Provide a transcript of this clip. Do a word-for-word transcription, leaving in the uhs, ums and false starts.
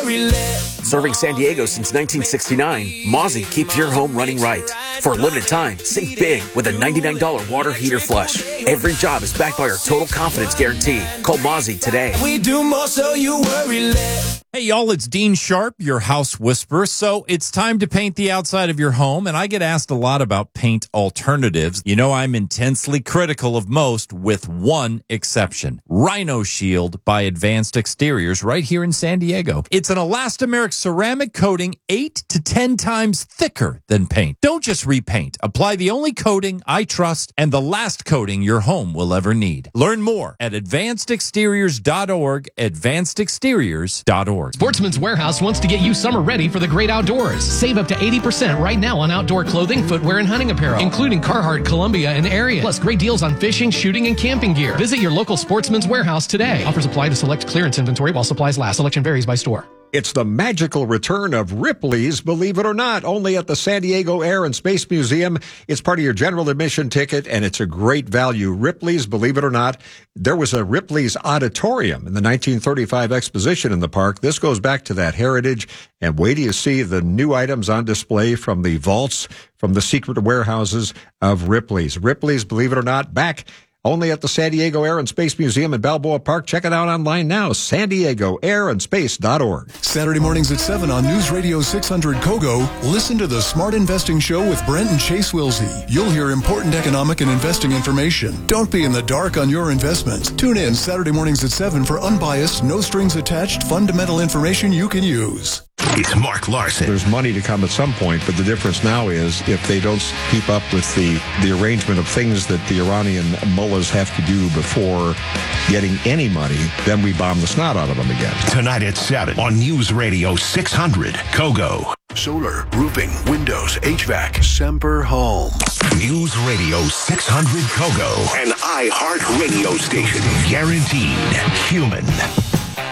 worry, let Serving San Diego since nineteen sixty-nine, Mozzie keeps your home running right. For a limited time, save big with a ninety-nine dollars water heater flush. Every job is backed by our Total Confidence Guarantee. Call Mozzie today. we do more so you worry, let Hey, y'all, it's Dean Sharp, your house whisperer. So it's time to paint the outside of your home, and I get asked a lot about paint alternatives. You know, I'm intensely critical of most, with one exception. Rhino Shield by Advanced Exteriors right here in San Diego. It's an elastomeric ceramic coating eight to ten times thicker than paint. Don't just repaint. Apply the only coating I trust and the last coating your home will ever need. Learn more at advanced exteriors dot org, advanced exteriors dot org. Sportsman's Warehouse wants to get you summer ready for the great outdoors. Save up to eighty percent right now on outdoor clothing, footwear, and hunting apparel, including Carhartt, Columbia, and Ariat. Plus great deals on fishing, shooting, and camping gear. Visit your local Sportsman's Warehouse today. Offers apply to select clearance inventory while supplies last. Selection varies by store. It's the magical return of Ripley's, believe it or not, only at the San Diego Air and Space Museum. It's part of your general admission ticket, and it's a great value. Ripley's, believe it or not, there was a Ripley's Auditorium in the nineteen thirty-five exposition in the park. This goes back to that heritage, and wait till you see the new items on display from the vaults, from the secret warehouses of Ripley's. Ripley's, believe it or not, back only at the San Diego Air and Space Museum in Balboa Park. Check it out online now, san diego air and space dot org. Saturday mornings at seven on News Radio six hundred Kogo. Listen to the Smart Investing Show with Brent and Chase Wilsey. You'll hear important economic and investing information. Don't be in the dark on your investments. Tune in Saturday mornings at seven for unbiased, no strings attached, fundamental information you can use. It's Mark Larson. There's money to come at some point, but the difference now is if they don't keep up with the, the arrangement of things that the Iranian mullahs have to do before getting any money, then we bomb the snot out of them again. Tonight at seven on News Radio six hundred Kogo. Solar, roofing, windows, H V A C, Semper Home. News Radio six hundred Kogo. An iHeart radio station. Guaranteed human.